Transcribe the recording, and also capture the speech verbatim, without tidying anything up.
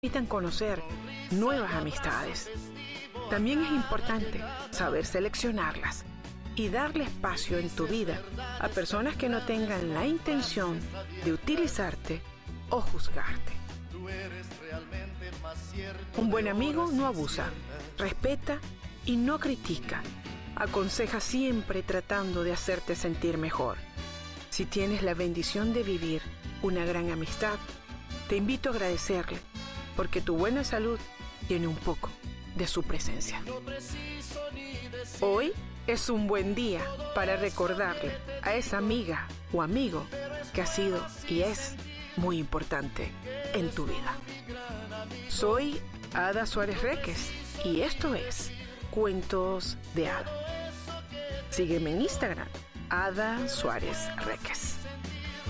permitan conocer nuevas amistades. También es importante saber seleccionarlas y darle espacio en tu vida a personas que no tengan la intención de utilizarte o juzgarte. Un buen amigo no abusa, respeta y no critica. Aconseja siempre tratando de hacerte sentir mejor. Si tienes la bendición de vivir una gran amistad, te invito a agradecerle, porque tu buena salud tiene un poco de su presencia. Hoy es un buen día para recordarle a esa amiga o amigo que ha sido y es muy importante en tu vida. Soy Ada Suárez Reques y esto es Cuentos de Ada. Sígueme en Instagram, Ada Suárez Reques.